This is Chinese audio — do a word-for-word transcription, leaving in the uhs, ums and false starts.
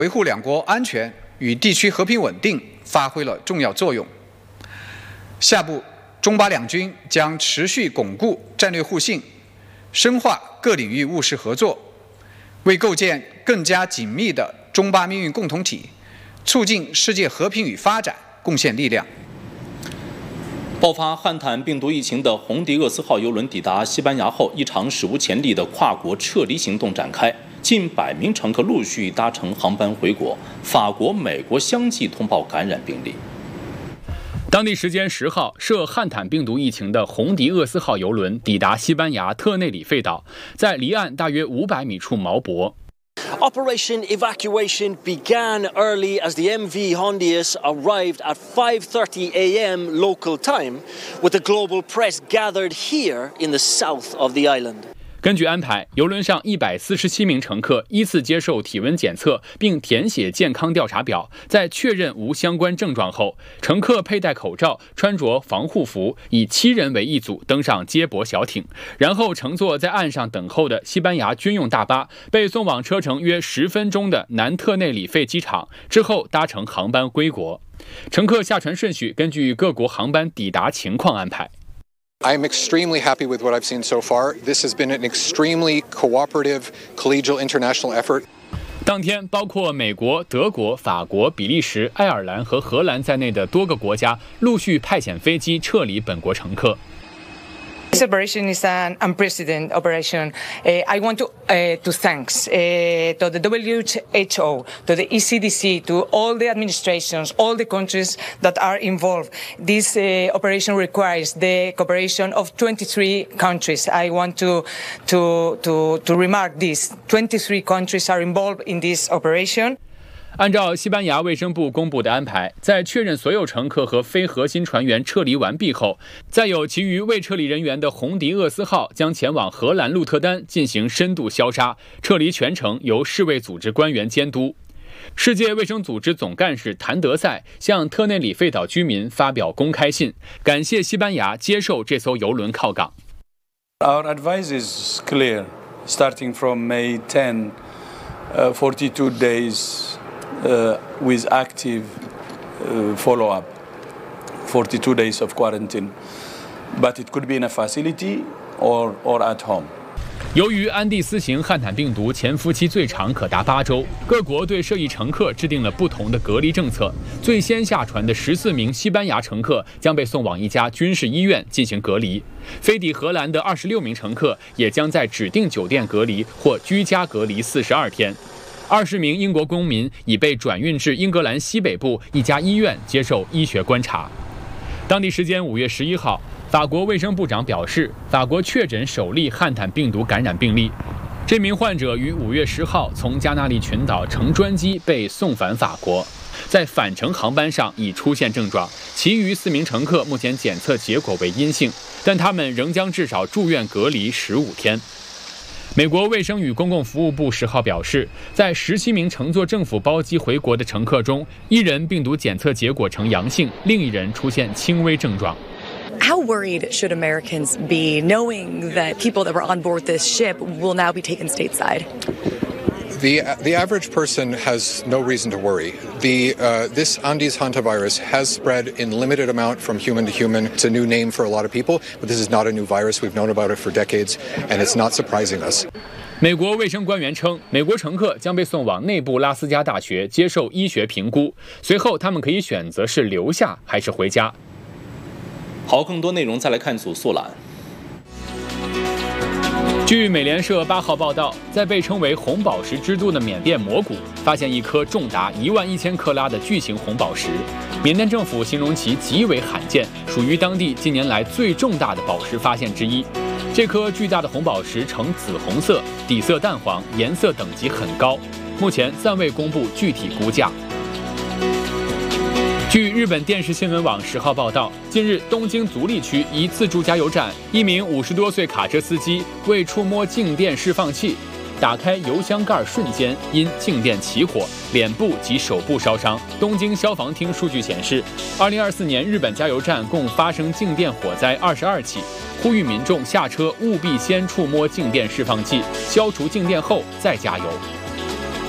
维护两国安全与地区和平稳定发挥了重要作用。下步，中巴两军将持续巩固战略互信，深化各领域务实合作，为构建更加紧密的中巴命运共同体，促进世界和平与发展贡献力量。 爆发汉坦病毒疫情的红迪厄斯号邮轮抵达西班牙后，一场史无前例的跨国撤离行动展开，近百名乘客陆续搭乘航班回国，法国、美国相继通报感染病例。 当地时间十号，涉汉坦病毒疫情的红迪厄斯号邮轮抵达西班牙特内里费岛，在离岸大约五百米处锚泊。 Operation evacuation began early as the M V Hondius arrived at five thirty a m local time, with the global press gathered here in the south of the island. 根据安排，邮轮上一百四十七名乘客依次接受体温检测，并填写健康调查表。在确认无相关症状后，乘客佩戴口罩，穿着防护服，以七人为一组登上接驳小艇，然后乘坐在岸上等候的西班牙军用大巴，被送往车程约十分钟的南特内里费机场，之后搭乘航班归国。乘客下船顺序根据各国航班抵达情况安排。 I am extremely happy with what I've seen so far. This has been an extremely cooperative, collegial international effort. 当天，包括美国、德国、法国、比利时、爱尔兰和荷兰在内的多个国家陆续派遣飞机撤离本国乘客。 This operation is an unprecedented operation. Uh, I want to uh, to thanks uh, to the W H O, to the E C D C, to all the administrations, all the countries that are involved. This uh, operation requires the cooperation of twenty-three countries. I want to to to to remark this: twenty-three countries are involved in this operation. 按照西班牙卫生部公布的安排，在确认所有乘客和非核心船员撤离完毕后，载有其余未撤离人员的红迪厄斯号将前往荷兰鹿特丹进行深度消杀，撤离全程由世卫组织官员监督。世界卫生组织总干事谭德赛向特内里费岛居民发表公开信，感谢西班牙接受这艘邮轮靠港。 Our advice is clear, starting from May tenth, uh, forty-two days. Uh, with active uh, follow-up, forty-two days of quarantine, but it could be in a facility or or at home. 由于安第斯型汉坦病毒潜伏期最长可达八周，各国对涉疫乘客制定了不同的隔离政策。最先下船的十四名西班牙乘客将被送往一家军事医院进行隔离，飞抵荷兰的二十六名乘客也将在指定酒店隔离或居家隔离四十二天。二十名英国公民已被转运至英格兰西北部一家医院接受医学观察。当地时间五月十一号，法国卫生部长表示，法国确诊首例汉坦病毒感染病例。这名患者于五月十号从加那利群岛乘专机被送返法国，在返程航班上已出现症状，其余四名乘客目前检测结果为阴性，但他们仍将至少住院隔离十五天。美国卫生与公共服务部十号表示，在十七名乘坐政府包机回国的乘客中，一人病毒检测结果呈阳性，另一人出现轻微症状。 How worried should Americans be knowing that people that were on board this ship will now be taken stateside? The, the average person has no reason to worry. The, uh, this Andes hantavirus has spread in limited amount from human to human. It's a new name for a lot of people, but this is not a new virus. We've known about it for decades, and it's not surprising us. 美国卫生官员称，美国乘客将被送往内布拉斯加大学接受医学评估，随后他们可以选择是留下还是回家。 好，更多内容再来看组速览。 据美联社八号报道，在被称为红宝石之都的缅甸摩谷，发现一颗重达一万一千克拉的巨型红宝石。缅甸政府形容其极为罕见，属于当地近年来最重大的宝石发现之一。这颗巨大的红宝石呈紫红色，底色淡黄，颜色等级很高。目前暂未公布具体估价。据日本电视新闻网十号报道，近日东京足立区一自助加油站，一名五十多岁卡车司机为触摸静电释放器，打开油箱盖瞬间因静电起火，脸部及手部烧伤。东京消防厅数据显示，二零二四年日本加油站共发生静电火灾二十二起，呼吁民众下车务必先触摸静电释放器，消除静电后再加油。